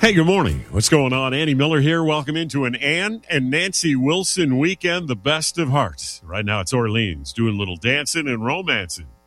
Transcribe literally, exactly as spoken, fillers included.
Hey, good morning. What's going on? Andy Miller here. Welcome into an Ann and Nancy Wilson weekend, the best of hearts. Right now it's Orleans, doing a little dancing and romancing.